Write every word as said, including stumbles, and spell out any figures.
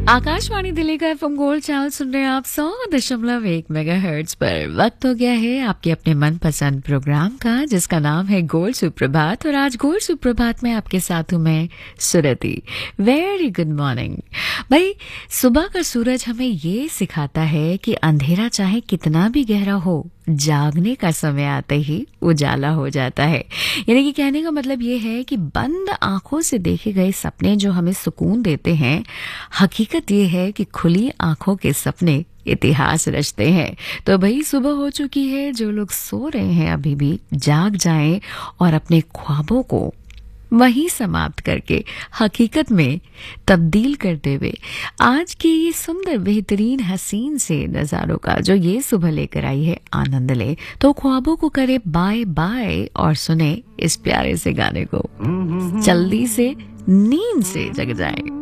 आकाशवाणी दिल्ली का FM gold channel सुन रहे हैं आप सौ दशमलव एक मेगा हर्ट्ज पर। वक्त हो गया है आपके अपने मनपसंद प्रोग्राम का जिसका नाम है गोल्ड सुप्रभात। और आज गोल्ड सुप्रभात में आपके साथ हूं मैं सुरति। वेरी गुड मॉर्निंग भाई। सुबह का सूरज हमें ये सिखाता है कि अंधेरा चाहे कितना भी गहरा हो, जागने का समय आते ही उजाला हो जाता है। यानी कि कहने का मतलब ये है कि बंद आंखों से देखे गए सपने जो हमें सुकून देते हैं, हकीकत ये है कि खुली आंखों के सपने इतिहास रचते हैं। तो भाई सुबह हो चुकी है, जो लोग सो रहे हैं अभी भी जाग जाएं और अपने ख्वाबों को वहीं समाप्त करके हकीकत में तब्दील करते हुए आज की ये सुंदर बेहतरीन हसीन से नज़ारों का जो ये सुबह लेकर आई है आनंद ले। तो ख्वाबों को करे बाय बाय और सुने इस प्यारे से गाने को, जल्दी से नींद से जग जाए।